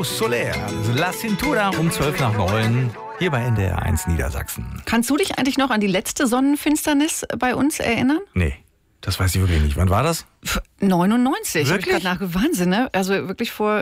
Soler, La Cintura um 8:12 hier bei NDR 1 Niedersachsen. Kannst du dich eigentlich noch an die letzte Sonnenfinsternis bei uns erinnern? Nee, das weiß ich wirklich nicht. Wann war das? 99. Wirklich? Ich gerade Wahnsinn, ne? Also wirklich vor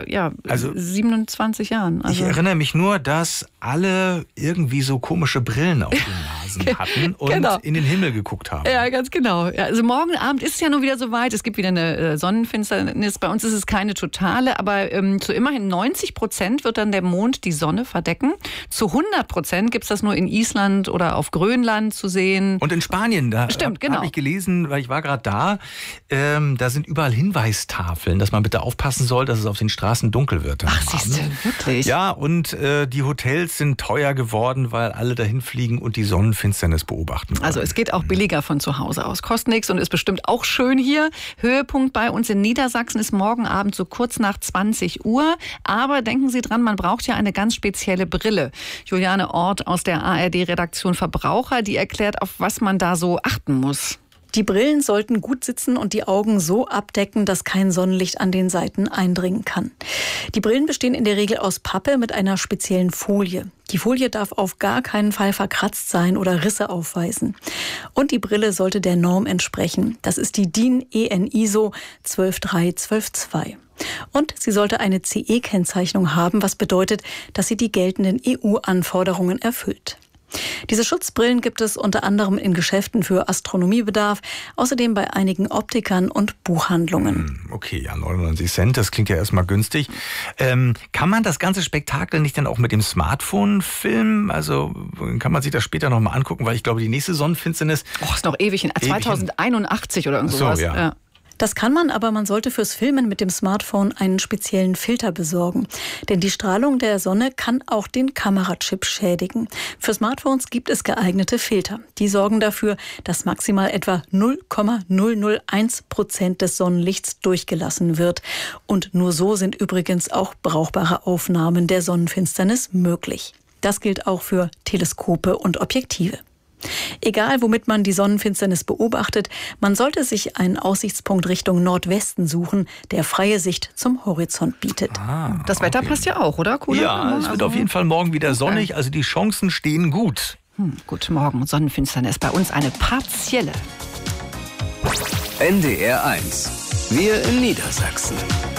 27 Jahren. Also ich erinnere mich nur, dass alle irgendwie so komische Brillen auf den Nasen hatten und in den Himmel geguckt haben. Ja, ganz genau. Ja, also morgen Abend ist es ja nun wieder soweit. Es gibt wieder eine Sonnenfinsternis. Bei uns ist es keine totale, aber zu immerhin 90% wird dann der Mond die Sonne verdecken. Zu 100% gibt es das nur in Island oder auf Grönland zu sehen. Und in Spanien, da genau. habe ich gelesen, weil ich war gerade da, da sind überall Hinweistafeln, dass man bitte aufpassen soll, dass es auf den Straßen dunkel wird. Ach, siehst du, wirklich? Ja, und die Hotels sind teuer geworden, weil alle dahin fliegen und die Sonnenfinsternis beobachten wollen. Also es geht auch billiger von zu Hause aus. Kostet nichts und ist bestimmt auch schön hier. Höhepunkt bei uns in Niedersachsen ist morgen Abend so kurz nach 20 Uhr. Aber denken Sie dran, man braucht ja eine ganz spezielle Brille. Juliane Ort aus der ARD-Redaktion Verbraucher, die erklärt, auf was man da so achten muss. Die Brillen sollten gut sitzen und die Augen so abdecken, dass kein Sonnenlicht an den Seiten eindringen kann. Die Brillen bestehen in der Regel aus Pappe mit einer speziellen Folie. Die Folie darf auf gar keinen Fall verkratzt sein oder Risse aufweisen. Und die Brille sollte der Norm entsprechen. Das ist die DIN EN ISO 12312-2. Und sie sollte eine CE-Kennzeichnung haben, was bedeutet, dass sie die geltenden EU-Anforderungen erfüllt. Diese Schutzbrillen gibt es unter anderem in Geschäften für Astronomiebedarf, außerdem bei einigen Optikern und Buchhandlungen. Okay, ja, 99 Cent, das klingt ja erstmal günstig. Kann man das ganze Spektakel nicht dann auch mit dem Smartphone filmen? Also kann man sich das später nochmal angucken, weil ich glaube, die nächste Sonnenfinsternis... Ist noch ewig, 2081 oder irgendwas. So, ja. Das kann man, aber man sollte fürs Filmen mit dem Smartphone einen speziellen Filter besorgen. Denn die Strahlung der Sonne kann auch den Kamerachip schädigen. Für Smartphones gibt es geeignete Filter. Die sorgen dafür, dass maximal etwa 0,001% des Sonnenlichts durchgelassen wird. Und nur so sind übrigens auch brauchbare Aufnahmen der Sonnenfinsternis möglich. Das gilt auch für Teleskope und Objektive. Egal, womit man die Sonnenfinsternis beobachtet, man sollte sich einen Aussichtspunkt Richtung Nordwesten suchen, der freie Sicht zum Horizont bietet. Das Wetter passt ja auch, oder? Cool. Ja, es wird auf jeden Fall morgen wieder sonnig, also die Chancen stehen gut. Gut, morgen Sonnenfinsternis, bei uns eine partielle. NDR 1. Wir in Niedersachsen.